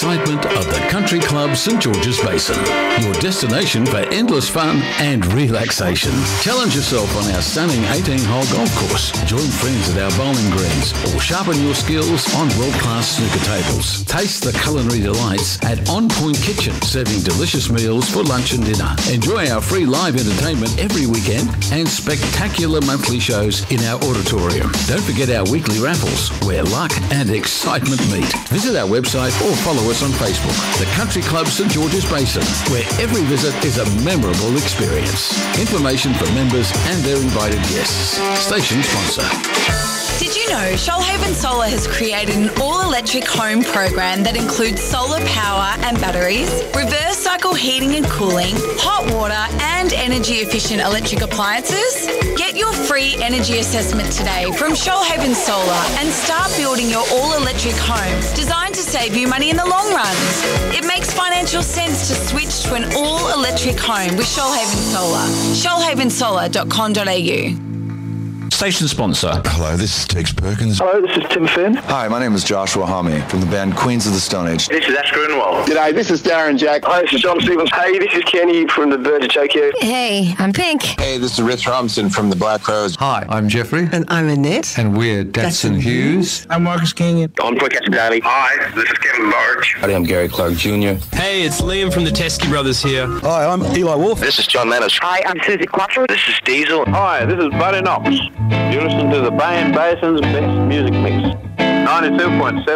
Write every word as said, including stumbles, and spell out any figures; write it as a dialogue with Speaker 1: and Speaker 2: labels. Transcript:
Speaker 1: Excitement of the Country Club St George's Basin, your destination for endless fun and relaxation. Challenge yourself on our stunning eighteen-hole golf course. Join friends at our bowling greens or sharpen your skills on world-class snooker tables. Taste the culinary delights at On Point Kitchen, serving delicious meals for lunch and dinner. Enjoy our free live entertainment every weekend and spectacular monthly shows in our auditorium. Don't forget our weekly raffles, where luck and excitement meet. Visit our website or follow us on Facebook, the Country Club St George's Basin, where every visit is a memorable experience. Information for members and their invited guests. Station sponsor.
Speaker 2: Did you know Shoalhaven Solar has created an all-electric home program that includes solar power and batteries, reverse cycle heating and cooling, hot water and energy-efficient electric appliances? Get your free energy assessment today from Shoalhaven Solar and start building your all-electric home designed to save you money in the long run. It makes financial sense to switch to an all-electric home with Shoalhaven Solar. shoalhaven solar dot com dot a u.
Speaker 3: Station sponsor.
Speaker 4: Hello, this is Tex Perkins.
Speaker 5: Hello, this is Tim Finn.
Speaker 4: Hi, my name is Joshua Homme from the band Queens of the Stone Age.
Speaker 6: This is Ash Grunwald.
Speaker 5: G'day, this is Darren Jack.
Speaker 7: Hi, this is John Stevens. Hey, this is Kenny from the Birds of Tokyo.
Speaker 8: Hey, I'm Pink.
Speaker 9: Hey, this is Rich Robinson from the Black Crowes.
Speaker 10: Hi, I'm Jeffrey.
Speaker 11: And I'm Annette.
Speaker 10: And we're Datsun Hughes.
Speaker 12: I'm Marcus King.
Speaker 6: I'm Quick Daily.
Speaker 13: Hi, this is Kevin Barge.
Speaker 14: Hi, I'm Gary Clark Junior
Speaker 15: Hey, it's Liam from the Teskey Brothers here.
Speaker 16: Hi, I'm Eli Wolf.
Speaker 17: This is John Lennon.
Speaker 18: Hi, I'm Susie Quattro.
Speaker 19: This is Diesel.
Speaker 20: Hi, this is Buddy Knox. You're listening to the Bay and Basin's Best Music Mix. ninety-two point seven